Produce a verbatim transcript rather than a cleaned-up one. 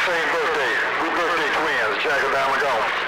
same birthday. We birthday twins. Jack and Diamond Golf.